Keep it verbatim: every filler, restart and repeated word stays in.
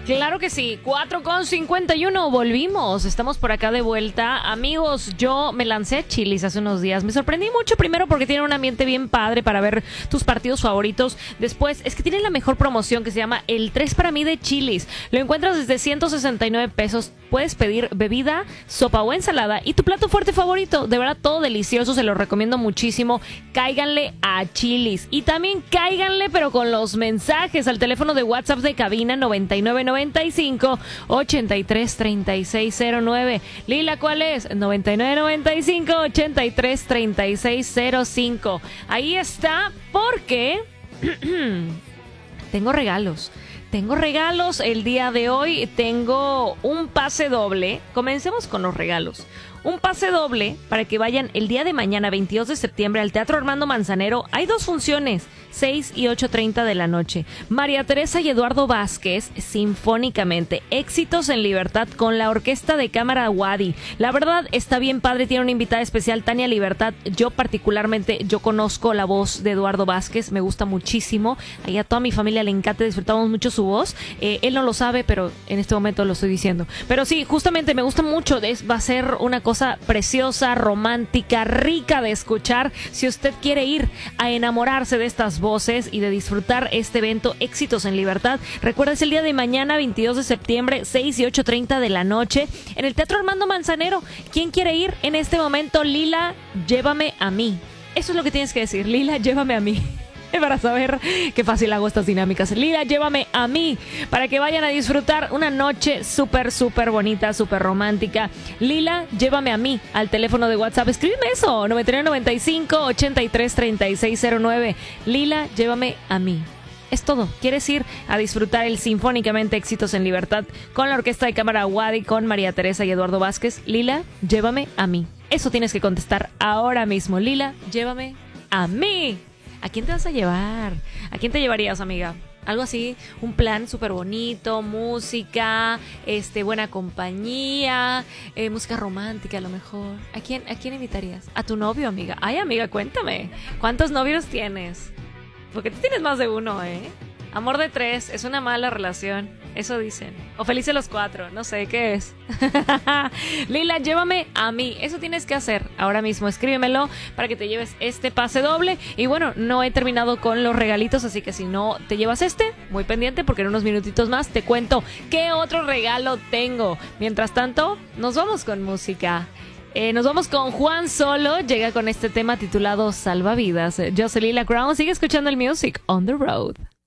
Claro que sí, cuatro con cincuenta y uno, volvimos, estamos por acá de vuelta. Amigos, yo me lancé a Chili's hace unos días, me sorprendí mucho, primero porque tiene un ambiente bien padre para ver tus partidos favoritos. Después, es que tiene la mejor promoción que se llama el tres para mí de Chili's. Lo encuentras desde ciento sesenta y nueve pesos, puedes pedir bebida, sopa o ensalada y tu plato fuerte favorito. De verdad, todo delicioso, se lo recomiendo muchísimo. Cáiganle a Chili's y también cáiganle, pero con los mensajes al teléfono de WhatsApp de cabina noventa y nueve noventa y cinco, ochenta y tres, treinta y seis cero nueve. Lila, ¿cuál es? noventa y nueve noventa y cinco, ochenta y tres, treinta y seis cero cinco. Ahí está, porque tengo regalos. Tengo regalos el día de hoy. Tengo un pase doble. Comencemos con los regalos. Un pase doble para que vayan el día de mañana, veintidós de septiembre, al Teatro Armando Manzanero. Hay dos funciones, seis y ocho treinta de la noche. María Teresa y Eduardo Vázquez, sinfónicamente. Éxitos en Libertad con la Orquesta de Cámara Wadi. La verdad, está bien padre. Tiene una invitada especial, Tania Libertad. Yo particularmente, yo conozco la voz de Eduardo Vázquez. Me gusta muchísimo. Ahí a toda mi familia le encanta. Disfrutamos mucho su voz. Eh, él no lo sabe, pero en este momento lo estoy diciendo. Pero sí, justamente me gusta mucho. Es, va a ser una cosa preciosa, romántica, rica de escuchar. Si usted quiere ir a enamorarse de estas voces y de disfrutar este evento, Éxitos en Libertad, recuerda, es el día de mañana, veintidós de septiembre, seis y ocho treinta de la noche, en el Teatro Armando Manzanero. ¿Quién quiere ir en este momento? Lila, llévame a mí. Eso es lo que tienes que decir. Lila, llévame a mí. Para saber qué fácil hago estas dinámicas. Lila, llévame a mí, para que vayan a disfrutar una noche súper, súper bonita, súper romántica. Lila, llévame a mí, al teléfono de WhatsApp. Escríbeme eso, noventa y nueve noventa y cinco, ochenta y tres, treinta y seis cero nueve. Lila, llévame a mí. Es todo. ¿Quieres ir a disfrutar el Sinfónicamente Éxitos en Libertad con la Orquesta de Cámara Wadi, con María Teresa y Eduardo Vázquez? Lila, llévame a mí. Eso tienes que contestar ahora mismo. Lila, llévame a mí. ¿A quién te vas a llevar? ¿A quién te llevarías, amiga? Algo así, un plan súper bonito, música, este, buena compañía, eh, música romántica a lo mejor. ¿A quién, ¿A quién invitarías? ¿A tu novio, amiga? Ay, amiga, cuéntame. ¿Cuántos novios tienes? Porque tú tienes más de uno, ¿eh? Amor de tres, es una mala relación. Eso dicen. O felices los cuatro, no sé qué es. Lila, llévame a mí. Eso tienes que hacer ahora mismo. Escríbemelo para que te lleves este pase doble. Y bueno, no he terminado con los regalitos, así que si no te llevas este, muy pendiente, porque en unos minutitos más te cuento qué otro regalo tengo. Mientras tanto, nos vamos con música. Eh, nos vamos con Juan Solo. Llega con este tema titulado Salvavidas. Yo soy Lila Crown. Sigue escuchando el Music on the Road.